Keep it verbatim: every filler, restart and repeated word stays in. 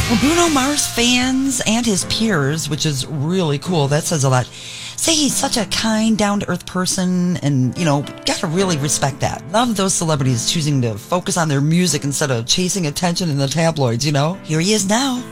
Well, Bruno Mars fans and his peers, which is really cool, that says a lot, say he's such a kind, down-to-earth person, and, you know, gotta really respect that. Love those celebrities choosing to focus on their music instead of chasing attention in the tabloids, you know? Here he is now.